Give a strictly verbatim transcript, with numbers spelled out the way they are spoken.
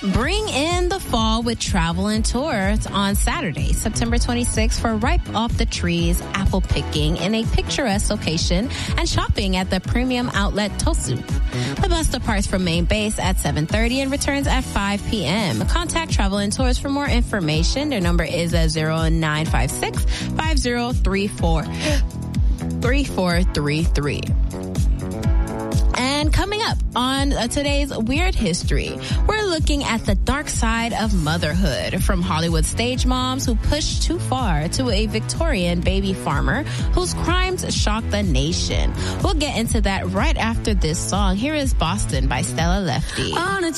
Bring in the fall with Travel and Tours on Saturday, September twenty-sixth for ripe off the trees apple picking in a picturesque location and shopping at the premium outlet Tosu. The bus departs from main base at seven thirty and returns at five p.m. Contact Travel and Tours for more information. Their number is at zero nine five six, five zero three four, three four three three. And coming up on uh, today's Weird History, we're looking at the dark side of motherhood, from Hollywood stage moms who pushed too far to a Victorian baby farmer whose crimes shocked the nation. We'll get into that right after this song. Here is Boston by Stella Lefty. On a